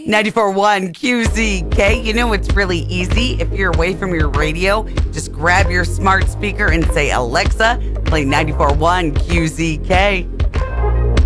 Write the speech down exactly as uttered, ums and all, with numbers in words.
ninety-four point one Q Z K. You know it's really easy. If you're away from your radio, just grab your smart speaker and say, Alexa, play ninety-four point one Q Z K.